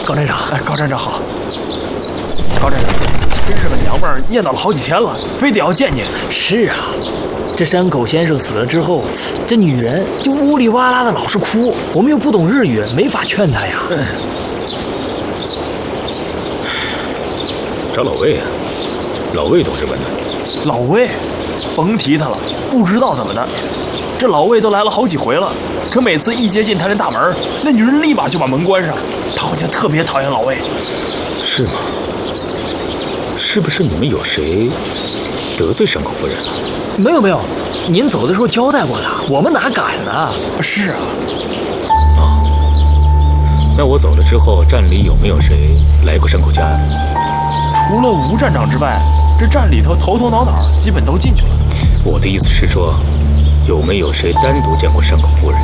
高站长， 高站长好。高站长，真是个娘们儿，念叨了好几天了，非得要见您。 是啊，这山口先生死了之后，这女人就呜里哇啦的老是哭，我们又不懂日语，没法劝她呀。 找老魏啊，老魏懂日文的。 老魏，甭提他了，不知道怎么的，这老魏都来了好几回了，可每次一接近他这大门，那女人立马就把门关上，他好像特别讨厌老魏。 是吗？是不是你们有谁得罪山口夫人了？ 没有，您走的时候交代过的，我们哪敢呢？ 是啊。 那我走了之后，站里有没有谁来过山口家呀？ 除了吴站长之外，这站里头头头脑脑基本都进去了。 我的意思是说，有没有谁单独见过山口夫人？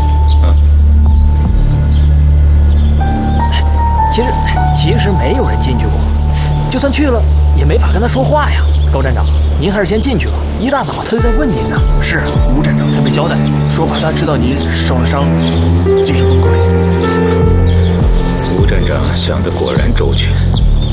其实没有人进去过，就算去了也没法跟他说话呀。高站长，您还是先进去吧，一大早他就在问您呢。 是，吴站长特别交代，说怕他知道您受了伤，精神崩溃。 吴站长想的果然周全。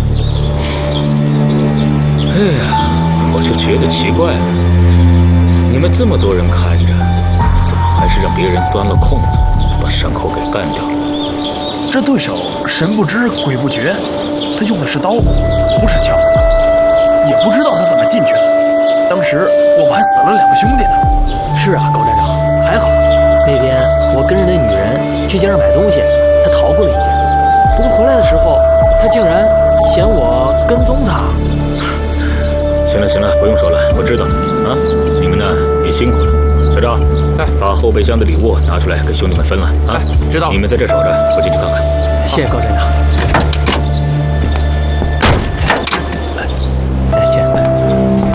哎呀，我就觉得奇怪了，你们这么多人看着，怎么还是让别人钻了空子，把山口给干掉了？ 这对手神不知鬼不觉，他用的是刀，不是枪，也不知道他怎么进去的。当时我们还死了2个兄弟呢。 是啊，高站长，还好那天我跟着那女人去街上买东西，她逃过了一劫。不过回来的时候，她竟然嫌我跟踪她。 行了，不用说了，我知道了啊。你们呢也辛苦了。小赵，把后备箱的礼物拿出来给兄弟们分了啊。 知道了。 你们在这守着，我进去看看。 谢谢高站长。